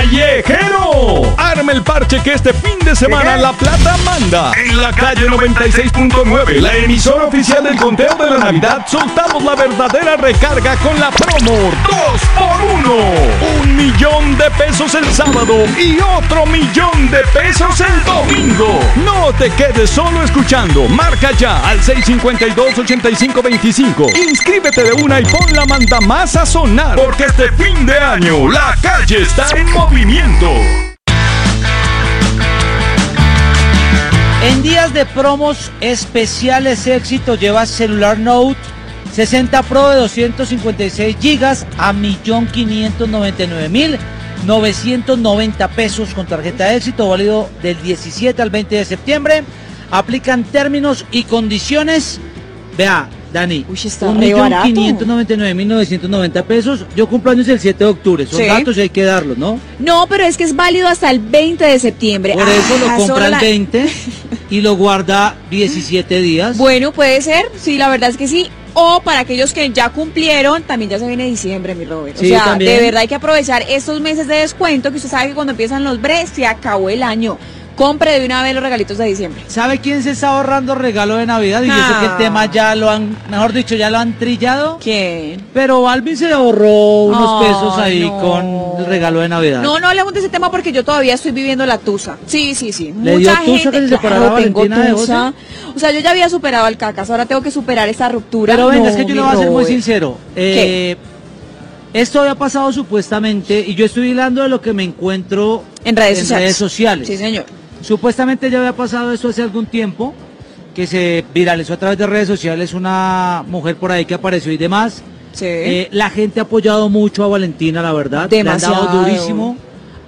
¡Callejero! Arme el parche que este fin de semana La Plata manda. En la calle 96.9, la emisora oficial del conteo de la Navidad, soltamos la verdadera recarga con la promo 2x1. 1.000.000 de pesos el sábado y otro 1.000.000 de pesos el domingo. No te quedes solo escuchando. Marca ya al 652-8525. Inscríbete de una y pon la mandamás a sonar, porque este fin de año la calle está en movimiento. En días de promos especiales éxito, lleva celular Note 60 Pro de 256 GB a 1.599.990 pesos con tarjeta de éxito, válido del 17 al 20 de septiembre. Aplican términos y condiciones. Vea, Dani, 1.599.990 pesos. Yo cumplo años el 7 de octubre. Son datos y hay que darlos, ¿no? No, pero es que es válido hasta el 20 de septiembre. Por eso lo compra el 20 y lo guarda 17 días. Bueno, puede ser. Sí, la verdad es que sí. O para aquellos que ya cumplieron, también ya se viene diciembre, mi Robert. Sí, o sea, también. De verdad hay que aprovechar estos meses de descuento, que usted sabe que cuando empiezan los breaks se acabó el año. Compre de una vez los regalitos de diciembre. ¿Sabe quién se está ahorrando regalo de Navidad? Y yo sé que el tema ya lo han, mejor dicho, ya lo han trillado. ¿Quién? Pero Balvin se ahorró unos pesos ahí con el regalo de Navidad. No hablemos de ese tema porque yo todavía estoy viviendo la tusa. Sí. ¿Le dio tusa que se separara Valentina de José? O sea, yo ya había superado el cacas, ahora tengo que superar esta ruptura. Pero venga, es que yo le voy a ser muy sincero. ¿Qué? Esto había pasado supuestamente, y yo estoy hablando de lo que me encuentro en redes sociales. Sí, señor. Supuestamente ya había pasado esto hace algún tiempo, que se viralizó a través de redes sociales una mujer por ahí que apareció y demás. Sí. La gente ha apoyado mucho a Valentina, la verdad. Demasiado. Le han dado durísimo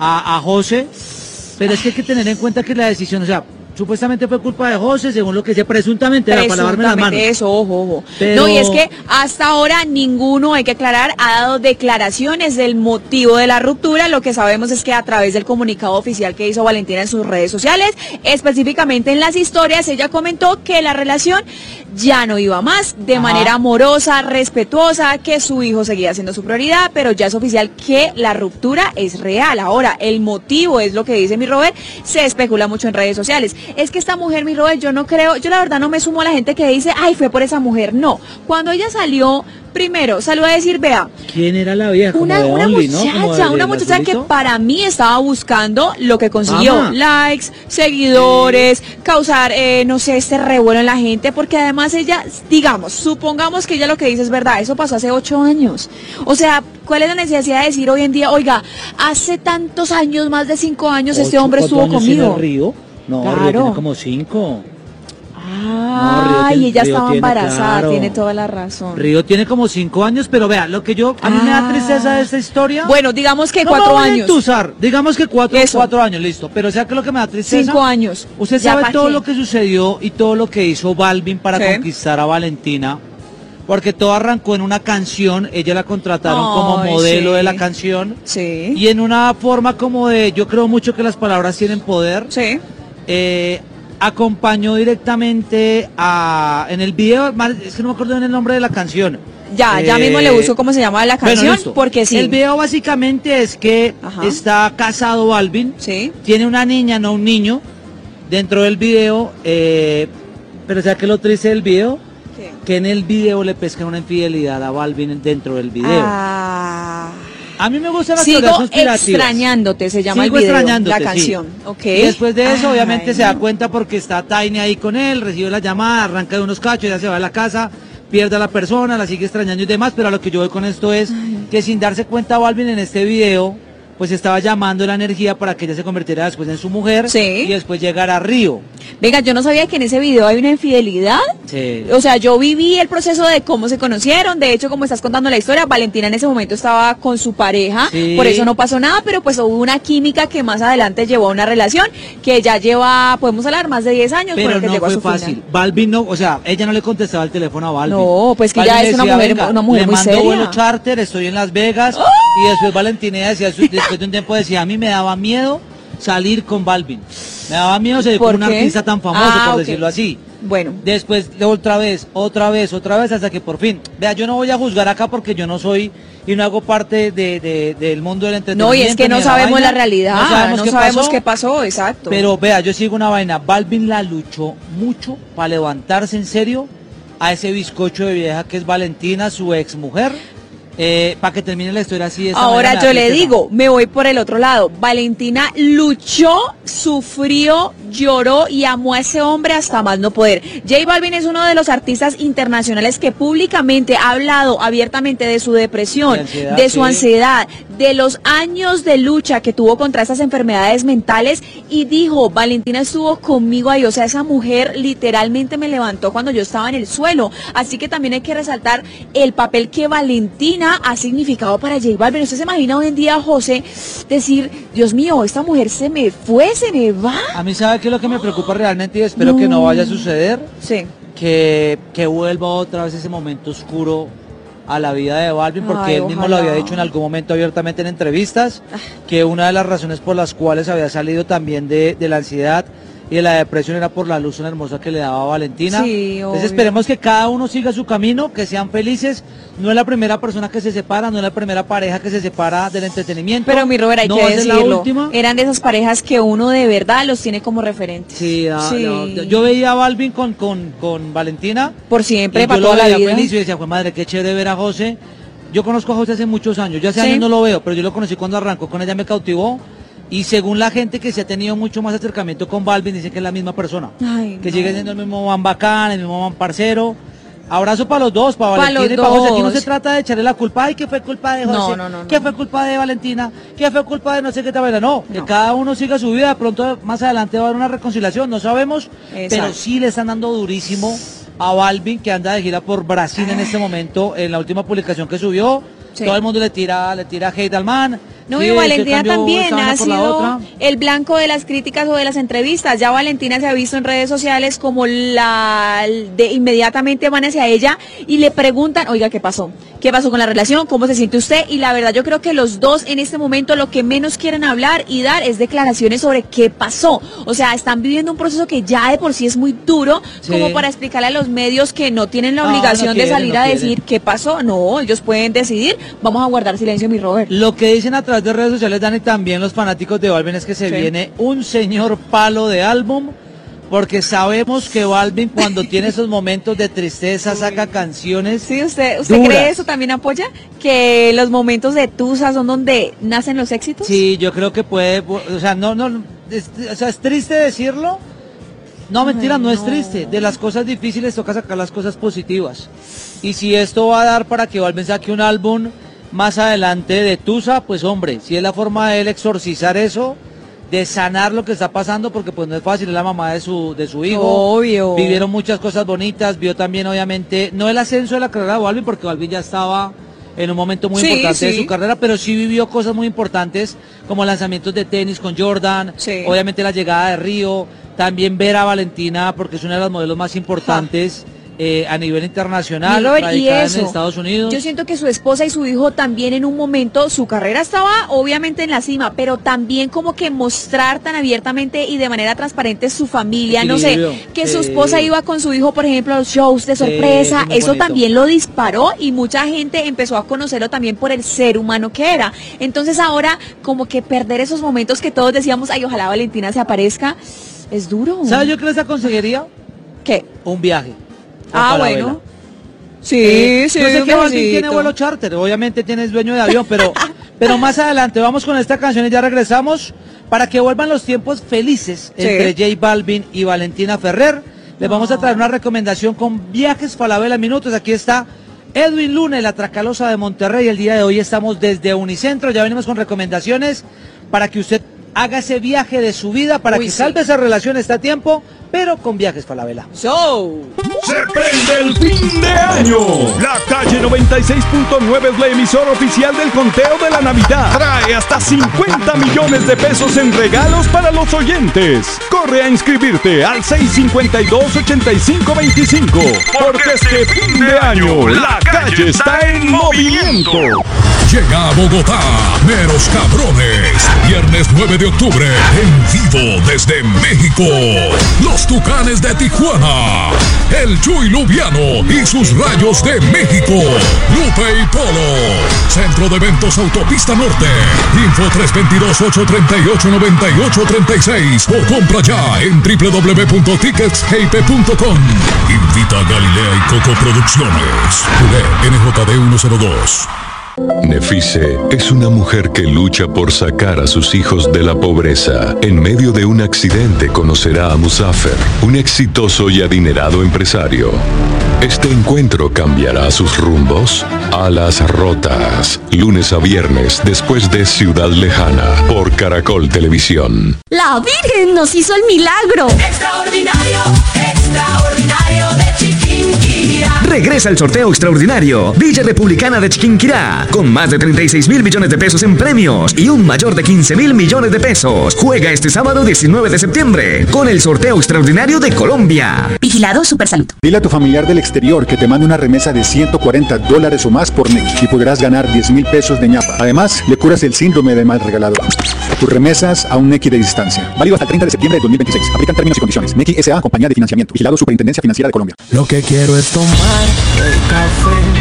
a José. Pero es que hay que tener en cuenta que la decisión, o sea, supuestamente fue culpa de José, según lo que decía presuntamente, era para lavarme las manos. Eso, ojo. Pero... No, y es que hasta ahora ninguno, hay que aclarar, ha dado declaraciones del motivo de la ruptura. Lo que sabemos es que a través del comunicado oficial que hizo Valentina en sus redes sociales, específicamente en las historias, ella comentó que la relación ya no iba más, de manera amorosa, respetuosa, que su hijo seguía siendo su prioridad, pero ya es oficial que la ruptura es real. Ahora, el motivo es lo que dice mi Robert, se especula mucho en redes sociales. Es que esta mujer, mi Robert, yo no creo, yo la verdad no me sumo a la gente que dice, ay, fue por esa mujer. No, cuando ella salió, primero salió a decir, vea, ¿quién era la vieja? Una muchacha que para mí estaba buscando lo que consiguió, likes, seguidores, causar, no sé, este revuelo en la gente, porque además ella, digamos, supongamos que ella lo que dice es verdad, eso pasó hace 8 años. O sea, ¿cuál es la necesidad de decir hoy en día, oiga, hace tantos años, más de 5 años, este hombre estuvo conmigo? Río? No, claro. Río tiene como 5. Y ella estaba embarazada, claro. Tiene toda la razón. Río tiene como 5 años, pero vea, lo que a mí me da tristeza de esta historia. Bueno, digamos que 4 años. Digamos que 4 años, listo. Pero ¿sabes qué es lo que me da tristeza? 5 años. Usted sabe todo lo que sucedió y todo lo que hizo Balvin para conquistar a Valentina. Porque todo arrancó en una canción, ella la contrataron como modelo de la canción. Sí. Y en una forma como de, yo creo mucho que las palabras tienen poder. Sí. Acompañó directamente en el video, es que no me acuerdo bien el nombre de la canción. Ya mismo le busco cómo se llama la canción, porque sí. El video básicamente es que está casado Balvin, tiene una niña, no un niño, dentro del video, pero ¿sabes qué es lo triste del video? ¿Qué? Que en el video le pescan una infidelidad a Balvin dentro del video. A mí me gustan las teorías conspirativas. Extrañándote se llama el video, la canción. Sí. Okay. Y después de eso, obviamente, se da cuenta porque está Tiny ahí con él, recibe la llamada, arranca de unos cachos, ya se va a la casa, pierde a la persona, la sigue extrañando y demás, pero a lo que yo voy con esto es que sin darse cuenta Balvin en este video, pues estaba llamando la energía para que ella se convirtiera después en su mujer y después llegara a Río. Venga, yo no sabía que en ese video hay una infidelidad. Sí. O sea, yo viví el proceso de cómo se conocieron. De hecho, como estás contando la historia, Valentina en ese momento estaba con su pareja, por eso no pasó nada, pero pues hubo una química que más adelante llevó a una relación que ya lleva, podemos hablar, más de 10 años. Pero no fue fácil. Balvin no, o sea, ella no le contestaba el teléfono a Balvin. No, pues que ya es una mujer muy seria. Le mandó vuelo charter, estoy en Las Vegas, y después Valentina decía, después de un tiempo decía, a mí me daba miedo salir con Balvin. Me daba miedo salir con un artista tan famoso, por decirlo así. Bueno. Después otra vez, hasta que por fin. Vea, yo no voy a juzgar acá porque yo no soy y no hago parte del mundo del entretenimiento. No, y es que no sabemos la realidad, no sabemos qué pasó, pasó, exacto. Pero vea, yo sigo una vaina. Balvin la luchó mucho para levantarse en serio a ese bizcocho de vieja que es Valentina, su ex mujer. Para que termine la historia así. Ahora yo le digo, me voy por el otro lado. Valentina luchó, sufrió, lloró y amó a ese hombre hasta más no poder. J Balvin es uno de los artistas internacionales que públicamente ha hablado abiertamente de su depresión, de su ansiedad, de los años de lucha que tuvo contra esas enfermedades mentales y dijo, Valentina estuvo conmigo ahí, o sea, esa mujer literalmente me levantó cuando yo estaba en el suelo. Así que también hay que resaltar el papel que Valentina ha significado para J Balvin. ¿Usted se imagina hoy en día, José, decir, Dios mío, esta mujer se me fue, se me va? A mí, ¿sabe qué es lo que me preocupa realmente? Y espero que no vaya a suceder. Sí. Que vuelva otra vez ese momento oscuro a la vida de Balvin, porque él mismo lo había dicho en algún momento abiertamente en entrevistas, que una de las razones por las cuales había salido también de la ansiedad y de la depresión era por la luz tan hermosa que le daba Valentina. Sí, entonces esperemos que cada uno siga su camino, que sean felices. No es la primera persona que se separa, no es la primera pareja que se separa del entretenimiento. Pero mi Robert, hay que decirlo, eran de esas parejas que uno de verdad los tiene como referentes. Sí, yo veía a Balvin con Valentina. Por siempre, para toda la vida. Feliz y decía, pues madre, qué chévere ver a José. Yo conozco a José hace muchos años, yo hace años no lo veo, pero yo lo conocí cuando arrancó con ella, me cautivó. Y según la gente que se ha tenido mucho más acercamiento con Balvin, dicen que es la misma persona. Ay, que sigue siendo el mismo man bacán, el mismo man parcero. Abrazo para los dos, para Valentina y para José. Aquí no se trata de echarle la culpa. Ay, que fue culpa de José. Que fue culpa de Valentina. Que fue culpa de no sé qué tal. No, que cada uno siga su vida. De pronto, más adelante va a haber una reconciliación. No sabemos. Pero sí le están dando durísimo a Balvin, que anda de gira por Brasil en este momento. En la última publicación que subió, todo el mundo le tira hate al man. No, y Valentina también ha sido el blanco de las críticas o de las entrevistas. Ya Valentina se ha visto en redes sociales como inmediatamente van hacia ella y le preguntan, oiga, ¿qué pasó? ¿Qué pasó con la relación? ¿Cómo se siente usted? Y la verdad yo creo que los dos en este momento lo que menos quieren hablar y dar es declaraciones sobre qué pasó. O sea, están viviendo un proceso que ya de por sí es muy duro, como para explicarle a los medios que no tienen la obligación de salir a decir qué pasó. No, ellos pueden decidir, vamos a guardar silencio, mi Robert. Lo que dicen a través de redes sociales, Dani, también los fanáticos de Balvin, es que se viene un señor palo de álbum, porque sabemos que Balvin cuando tiene esos momentos de tristeza saca canciones. Sí, ¿usted cree eso? ¿También apoya que los momentos de tusa son donde nacen los éxitos? Sí, yo creo que puede, o sea, es triste decirlo. No, mentira, no es triste. De las cosas difíciles toca sacar las cosas positivas. Y si esto va a dar para que Balvin saque un álbum más adelante de tusa, pues hombre, si es la forma de él exorcizar eso, de sanar lo que está pasando, porque pues no es fácil, es la mamá de su hijo. Obvio. Vivieron muchas cosas bonitas, vio también obviamente, no el ascenso de la carrera de Balvin, porque Balvin ya estaba en un momento muy importante de su carrera, pero sí vivió cosas muy importantes, como lanzamientos de tenis con Jordan, obviamente la llegada de Río, también ver a Valentina, porque es una de las modelos más importantes a nivel internacional, radicada en Estados Unidos. Yo siento que su esposa y su hijo también en un momento, su carrera estaba obviamente en la cima, pero también como que mostrar tan abiertamente y de manera transparente su familia, no sé, que su esposa iba con su hijo, por ejemplo, a los shows de sorpresa, eso también lo disparó y mucha gente empezó a conocerlo también por el ser humano que era. Entonces ahora como que perder esos momentos que todos decíamos, ay, ojalá Valentina se aparezca, es duro. ¿Sabes yo qué les aconsejaría? ¿Qué? Un viaje. Bueno. Sí. Yo sé que Balvin tiene vuelo charter, obviamente tienes dueño de avión, pero más adelante vamos con esta canción y ya regresamos para que vuelvan los tiempos felices entre J Balvin y Valentina Ferrer. Les vamos a traer una recomendación con viajes Falabella Minutos. Aquí está Edwin Luna, la Tracalosa de Monterrey. El día de hoy estamos desde Unicentro, ya venimos con recomendaciones para que usted haga ese viaje de su vida, para que salve esa relación, está a tiempo, pero con viajes Falabella. Se prende el fin de año. La calle 96.9 es la emisora oficial del conteo de la Navidad. Trae hasta 50 millones de pesos en regalos para los oyentes. Corre a inscribirte al 652-8525. Porque este fin de año la calle está en movimiento. llega a Bogotá, Meros Cabrones, viernes 9 de octubre, en vivo desde México, los Tucanes de Tijuana, el Chuy Lubiano y sus Rayos de México, Lupe y Polo, Centro de Eventos Autopista Norte, info 322-838-9836 o compra ya en www.ticketshype.com. Invita a Galilea y Coco Producciones. NJD 102. Nefise es una mujer que lucha por sacar a sus hijos de la pobreza. En medio de un accidente conocerá a Muzafer, un exitoso y adinerado empresario. ¿Este encuentro cambiará sus rumbos? Alas Rotas, lunes a viernes después de Ciudad Lejana, por Caracol Televisión. La Virgen nos hizo el milagro. Extraordinario, extraordinario de Chiquinquirá. Regresa el sorteo extraordinario Villa Republicana de Chiquinquirá, con más de 36.000 millones de pesos en premios y un mayor de 15.000 millones de pesos. Juega este sábado 19 de septiembre con el sorteo extraordinario de Colombia. Vigilado Supersalud. Dile a tu familiar del exterior que te mande una remesa de $140 o más por Nequi y podrás ganar 10.000 pesos de ñapa. Además, le curas el síndrome de mal regalado. Tus remesas a un Nequi de distancia. Válido hasta el 30 de septiembre de 2026. Aplican términos y condiciones. Nequi S.A. Compañía de Financiamiento. Vigilado Superintendencia Financiera de Colombia. Lo que quiero es tomar el café.